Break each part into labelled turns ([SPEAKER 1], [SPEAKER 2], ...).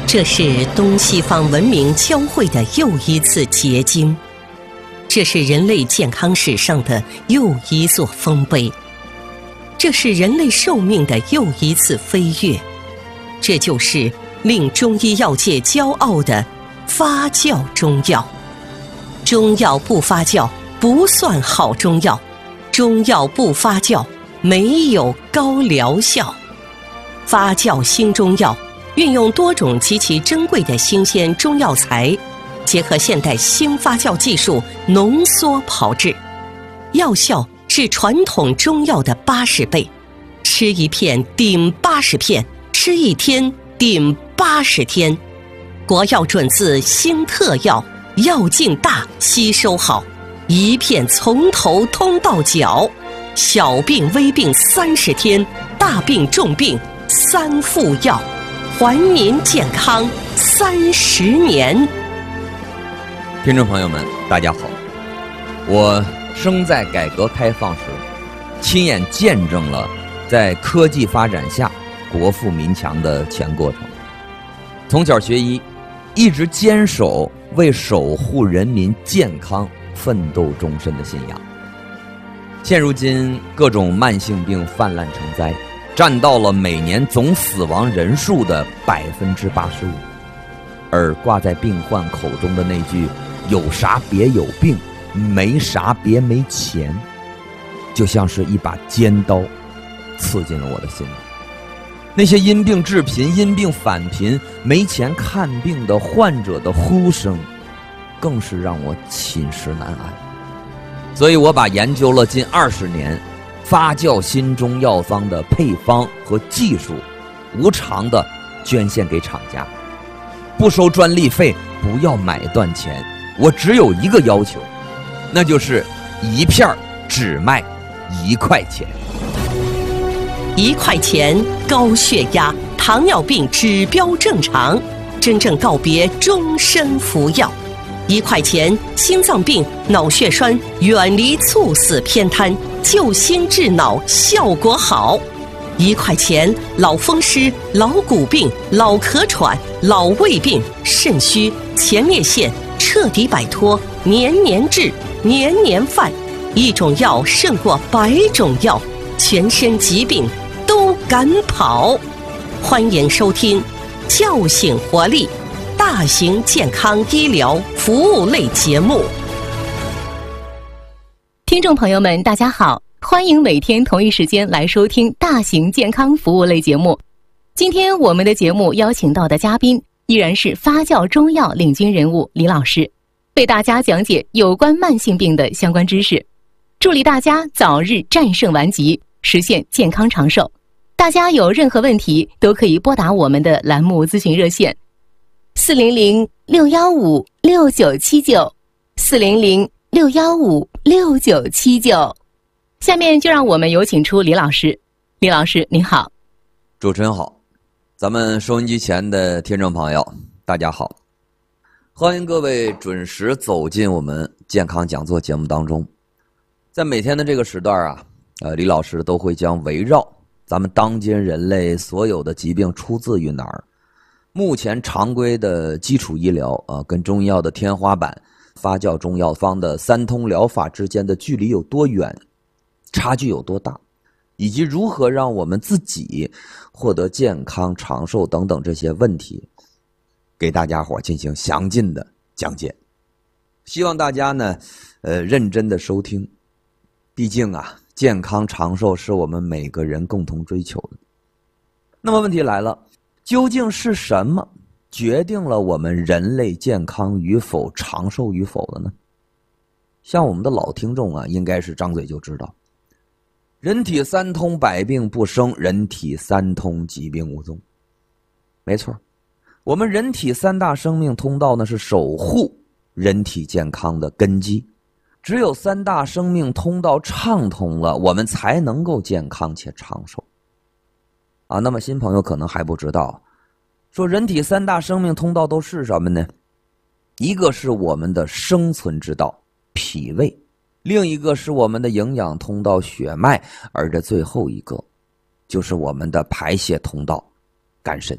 [SPEAKER 1] 这是东西方文明交汇的又一次结晶，这是人类健康史上的又一座丰碑，这是人类寿命的又一次飞跃，这就是令中医药界骄傲的发酵中药。中药不发酵不算好中药，中药不发酵没有高疗效。发酵新中药运用多种极其珍贵的新鲜中药材，结合现代新发酵技术浓缩炮制，药效是传统中药的80倍，吃一片顶80片，吃一天顶80天。国药准字新特药，药劲大，吸收好，一片从头通到脚，小病微病30天，大病重病3副药，还您健康30年。
[SPEAKER 2] 听众朋友们，大家好，我生在改革开放时，亲眼见证了在科技发展下国富民强的全过程。从小学医，一直坚守为守护人民健康奋斗终身的信仰。现如今各种慢性病泛滥成灾，占到了每年总死亡人数的85%，而挂在病患口中的那句有啥别有病，没啥别没钱，就像是一把尖刀刺进了我的心里。那些因病致贫、因病返贫、没钱看病的患者的呼声，更是让我寝食难安。所以我把研究了近20年发酵新中药方的配方和技术无偿的捐献给厂家，不收专利费，不要买断钱。我只有一个要求，那就是一片只卖1块钱。
[SPEAKER 1] 1块钱，高血压、糖尿病指标正常，真正告别终身服药。1块钱，心脏病、脑血栓远离猝死偏瘫，救心治脑效果好。1块钱，老风湿、老骨病、老咳喘、老胃病、肾虚、前列腺彻底摆脱，年年治，年年犯。一种药胜过100种药，全身疾病都敢跑。欢迎收听叫醒活力大型健康医疗服务类节目。
[SPEAKER 3] 听众朋友们大家好，欢迎每天同一时间来收听大型健康服务类节目。今天我们的节目邀请到的嘉宾依然是发酵中药领军人物李老师，为大家讲解有关慢性病的相关知识，助力大家早日战胜顽疾，实现健康长寿。大家有任何问题都可以拨打我们的栏目咨询热线400-615-6979 400-615-6979。下面就让我们有请出李老师。李老师您好。
[SPEAKER 2] 主持人好，咱们收音机前的听众朋友大家好，欢迎各位准时走进我们健康讲座节目当中。在每天的这个时段啊，李老师都会将围绕咱们当今人类所有的疾病出自于哪儿，目前常规的基础医疗跟中医药的天花板发酵中药方的3通疗法之间的距离有多远，差距有多大，以及如何让我们自己获得健康长寿等等这些问题，给大家伙进行详尽的讲解。希望大家呢认真的收听，毕竟啊健康长寿是我们每个人共同追求的。那么问题来了，究竟是什么决定了我们人类健康与否、长寿与否的呢？像我们的老听众啊，应该是张嘴就知道，人体3通百病不生，人体3通疾病无踪。没错，我们人体3大生命通道呢是守护人体健康的根基，只有3大生命通道畅通了，我们才能够健康且长寿啊。那么新朋友可能还不知道，说人体3大生命通道都是什么呢？一个是我们的生存之道脾胃，另一个是我们的营养通道血脉，而这最后一个就是我们的排泄通道肝肾。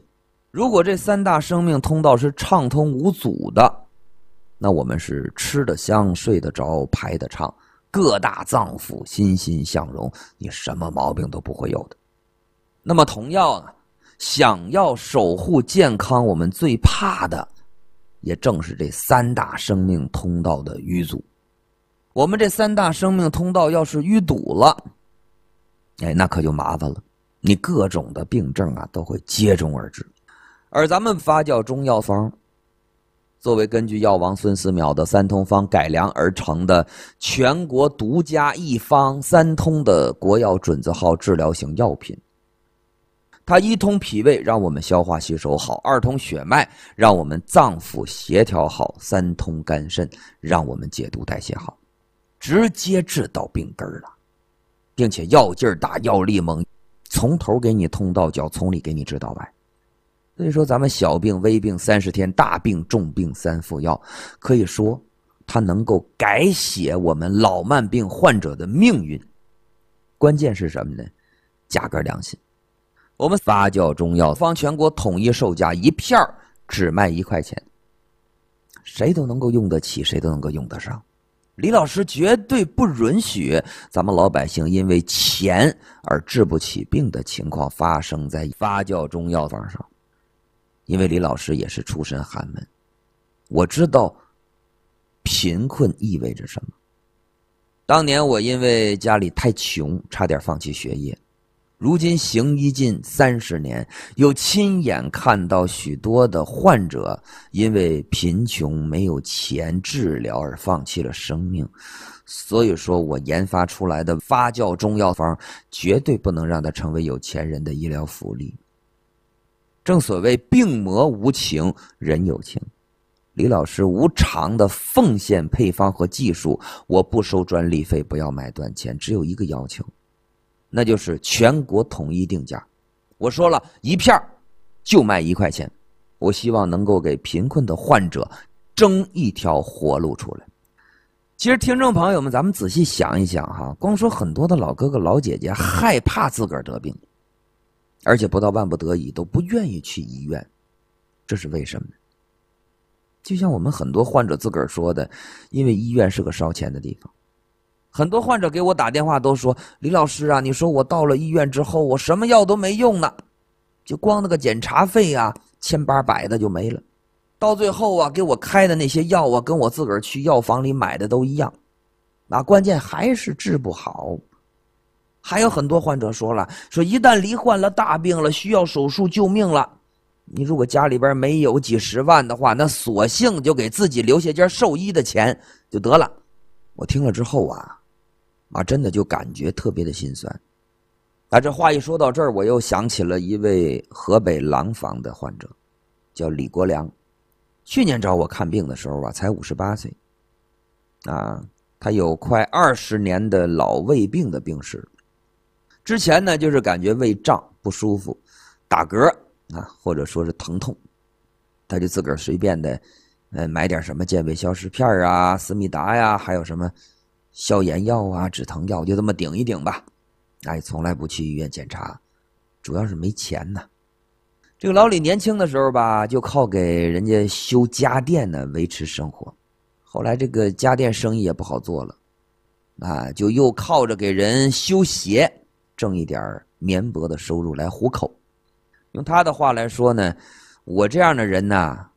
[SPEAKER 2] 如果这三大生命通道是畅通无阻的，那我们是吃得香、睡得着、排得畅，各大脏腑欣欣向荣，你什么毛病都不会有的。那么同样啊，想要守护健康，我们最怕的也正是这三大生命通道的淤阻。我们这三大生命通道要是淤堵了，那可就麻烦了，你各种的病症啊都会接踵而至。而咱们发酵中药方作为根据药王孙思邈的三通方改良而成的全国独家一方三通的国药准字号治疗型药品，它一通脾胃让我们消化吸收好，二通血脉让我们脏腑协调好，三通肝肾让我们解毒代谢好，直接治到病根了，并且药劲儿大，药力猛，从头给你通到脚，从里给你治到外。所以说咱们小病微病30天，大病重病3副药，可以说它能够改写我们老慢病患者的命运。关键是什么呢？价格良心。我们发酵中药方全国统一售价一片只卖1块钱，谁都能够用得起，谁都能够用得上。李老师绝对不允许咱们老百姓因为钱而治不起病的情况发生在发酵中药方上。因为李老师也是出身寒门，我知道贫困意味着什么。当年我因为家里太穷，差点放弃学业。如今行医近30年，又亲眼看到许多的患者因为贫穷没有钱治疗而放弃了生命。所以说我研发出来的发酵中药方绝对不能让它成为有钱人的医疗福利。正所谓病魔无情，人有情。李老师无偿的奉献配方和技术，我不收专利费，不要买断钱，只有一个要求，那就是全国统一定价。我说了，一片就卖1块钱，我希望能够给贫困的患者争一条活路出来。其实听众朋友们，咱们仔细想一想哈，光说很多的老哥哥老姐姐害怕自个儿得病，而且不到万不得已都不愿意去医院，这是为什么呢？就像我们很多患者自个儿说的，因为医院是个烧钱的地方。很多患者给我打电话都说，李老师啊，你说我到了医院之后，我什么药都没用呢，就光那个检查费啊，700-800的就没了。到最后啊，给我开的那些药啊，跟我自个儿去药房里买的都一样，关键还是治不好。还有很多患者说了，说一旦罹患了大病了，需要手术救命了，你如果家里边没有几十万的话，那索性就给自己留下点寿医的钱就得了。我听了之后真的就感觉特别的心酸。这话一说到这儿，我又想起了一位河北廊坊的患者，叫李国良。去年找我看病的时候才58岁他有快20年的老胃病的病史。之前呢，就是感觉胃胀不舒服，打嗝或者说是疼痛，他就自个儿随便的买点什么健胃消食片啊、思密达呀，还有什么消炎药啊、止疼药，就这么顶一顶吧。从来不去医院检查，主要是没钱呢。这个老李年轻的时候就靠给人家修家电呢维持生活，后来这个家电生意也不好做了就又靠着给人修鞋挣一点绵薄的收入来糊口。用他的话来说呢，我这样的人